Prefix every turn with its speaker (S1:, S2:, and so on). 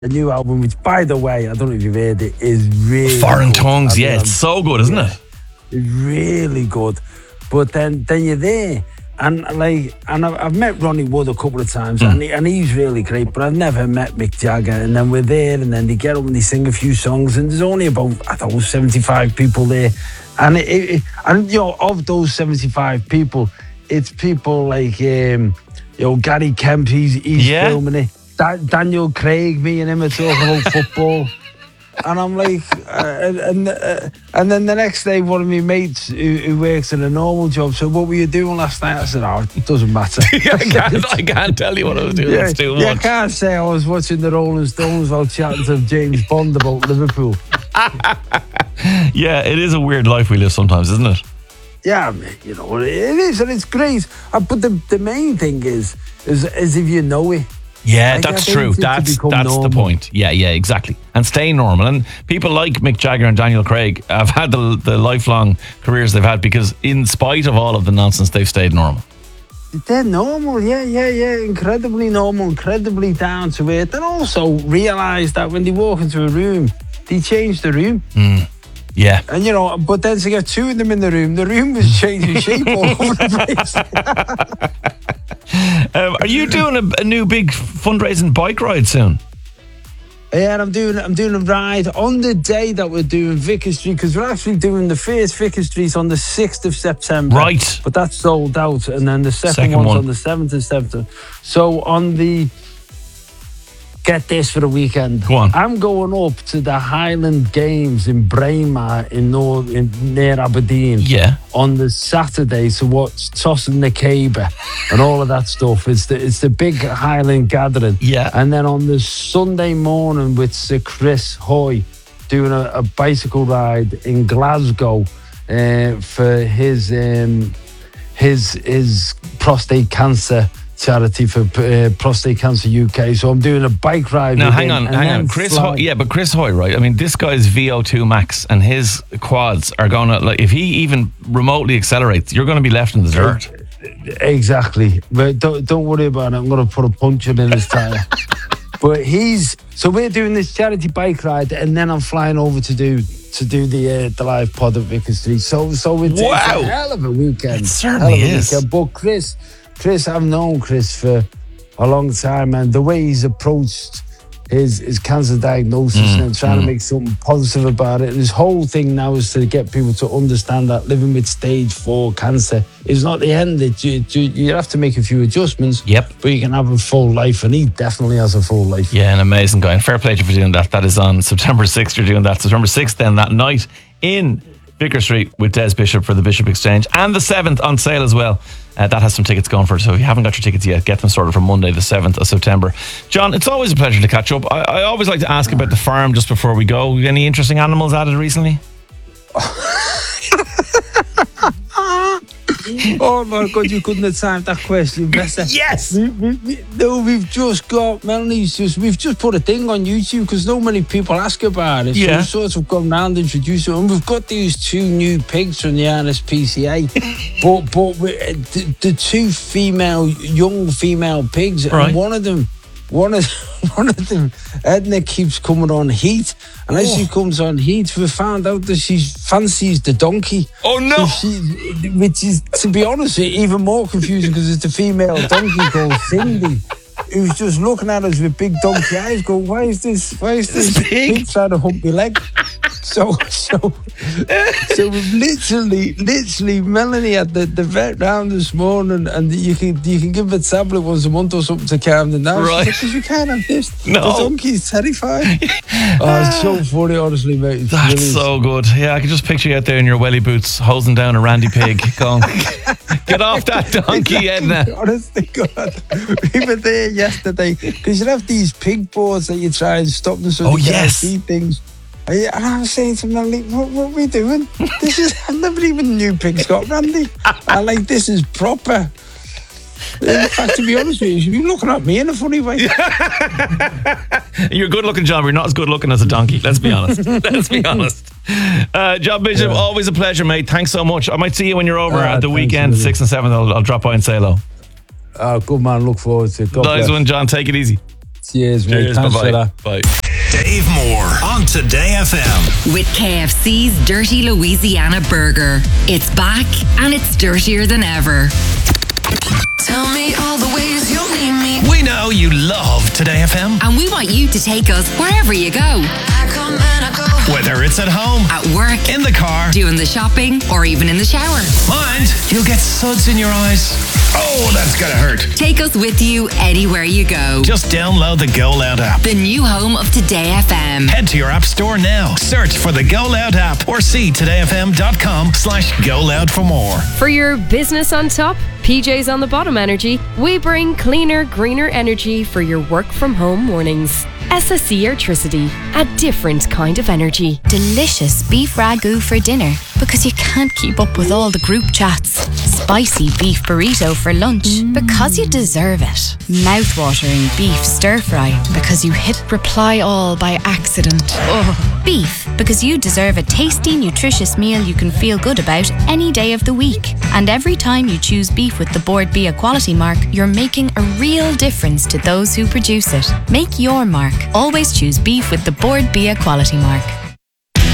S1: the new album, which, by the way, I don't know if you've heard it, is really
S2: Foreign
S1: good.
S2: Tongues, yeah, it's so good, isn't it?
S1: It's really good. But then you're there, and I've met Ronnie Wood a couple of times, and he's really great. But I've never met Mick Jagger. And then we're there, and then they get up and they sing a few songs, and there's only about 75 people there, and of those 75 people, it's people like Gary Kemp, he's filming it. Daniel Craig, me and him are talking about football. And I'm like, and then the next day, one of my mates who works in a normal job said, "What were you doing last night?" I said, "Oh, it doesn't matter."
S2: I can't tell you what I was doing. It's too much.
S1: I can't say I was watching the Rolling Stones while chatting to James Bond about Liverpool.
S2: Yeah, it is a weird life we live sometimes, isn't it?
S1: Yeah, it is, and it's great. But the main thing is if you know it.
S2: Yeah, that's true. That's the point. Yeah, exactly. And stay normal. And people like Mick Jagger and Daniel Craig have had the lifelong careers they've had because in spite of all of the nonsense, they've stayed normal.
S1: They're normal, yeah. Incredibly normal, incredibly down to earth. And also realise that when they walk into a room, they change the room.
S2: Yeah.
S1: And but then to get two of them in the room was changing shape all over the place.
S2: Are you doing a new big fundraising bike ride soon?
S1: Yeah, and I'm doing a ride on the day that we're doing Vicar Street, because we're actually doing the first Vicar Street on the 6th of September.
S2: Right.
S1: But that's sold out, and then the second one's on the 7th of September. So on the... Get this for the weekend.
S2: Go on.
S1: I'm going up to the Highland Games in Braemar near Aberdeen.
S2: Yeah.
S1: On the Saturday to watch tossing the caber and all of that stuff. It's the big Highland gathering.
S2: Yeah.
S1: And then on the Sunday morning with Sir Chris Hoy doing a bicycle ride in Glasgow for his prostate cancer charity for Prostate Cancer UK. So I'm doing a bike ride.
S2: Now, hang on. Chris Hoy, but Chris Hoy, right? I mean, this guy's VO2 max and his quads are going to, if he even remotely accelerates, you're going to be left in the dirt.
S1: Exactly. But don't worry about it. I'm going to put a puncture in his tyre. But we're doing this charity bike ride, and then I'm flying over to do the live pod at Vicar Street. So it's a hell of a weekend.
S2: It certainly is.
S1: But Chris, I've known Chris for a long time, and the way he's approached his cancer diagnosis and trying to make something positive about it. And his whole thing now is to get people to understand that living with stage 4 cancer is not the end. You have to make a few adjustments, but you can have a full life, and he definitely has a full life.
S2: Yeah, an amazing guy. And fair play to you for doing that. That is on September 6th. You're doing that. September 6th, then that night in Vicar Street with Des Bishop for the Bishop Exchange, and the 7th on sale as well. That has some tickets going for it, so if you haven't got your tickets yet, get them sorted for Monday the 7th of September. John, it's always a pleasure to catch up. I always like to ask about the farm just before we go. Any interesting animals added recently?
S1: Oh my God, you couldn't have timed that question better.
S2: Yes!
S1: We've just got, we've just put a thing on YouTube because so many people ask about it.
S2: Yeah.
S1: So we've sort of gone round and introduced it, and we've got these 2 new pigs from the RSPCA. but the 2 young female pigs,
S2: right.
S1: And one of them, Edna, keeps coming on heat, and as she comes on heat, we found out that she fancies the donkey.
S2: Oh no!
S1: So which is, to be honest, even more confusing because it's a female donkey called Cindy, who's just looking at us with big donkey eyes, going, "Why is this pig trying to hump my leg?" So we've literally Melanie had the vet round this morning, and you can give a tablet once a month or something to calm them down.
S2: Right.
S1: Because you can't have this.
S2: No.
S1: The donkey's terrified. It's so funny, honestly, mate. It's
S2: That's
S1: brilliant.
S2: so good. Yeah, I can just picture you out there in your welly boots, hosing down a randy pig, going, "Get off that donkey, Edna."
S1: Honestly, God, we were there yesterday because you have these pig boards that you try and stop them so they can't see things. And I was saying to Melanie, what are we doing? I never even knew pigs got randy. This is proper. In fact, to be honest with you, you should be looking at me in a funny way.
S2: You're good looking, John, but you're not as good looking as a donkey. Let's be honest. John Bishop, always a pleasure, mate. Thanks so much. I might see you when you're over at the weekend, 6th and 7th. I'll drop by and say hello.
S1: Good man, look forward to it. God
S2: nice
S1: bless.
S2: one, John. Take it easy.
S1: Cheers, mate.
S2: Cheers,
S1: Thanks for
S2: bye-bye.
S1: that.
S2: Bye.
S3: Dave Moore on Today FM.
S4: With KFC's Dirty Louisiana Burger. It's back and it's dirtier than ever.
S5: Tell me all the ways you need me.
S3: We know you love Today FM.
S4: And we want you to take us wherever you go.
S5: I come and I go.
S3: Whether it's at home,
S4: At work,
S3: in the car,
S4: doing the shopping, or even in the shower.
S3: mind, you'll get suds in your eyes. Oh, that's gotta hurt.
S4: Take us with you anywhere you go.
S3: Just download the Go Loud app.
S4: The new home of Today FM.
S3: Head to your app store now. Search for the Go Loud app or see todayfm.com/Go Loud for more.
S6: For your business on top, PJ's on the bottom energy, we bring cleaner, greener energy for your work from home mornings. SSE Airtricity, a different kind of energy.
S7: Delicious beef ragu for dinner because you can't keep up with all the group chats. Spicy beef burrito for lunch because you deserve it. Mouth-watering beef stir-fry because you hit reply all by accident. Ugh. Beef because you deserve a tasty, nutritious meal you can feel good about any day of the week. And every time you choose beef with the Board Bia quality mark, you're making a real difference to those who produce it. Make your mark. Always choose beef with the Board Bia quality mark.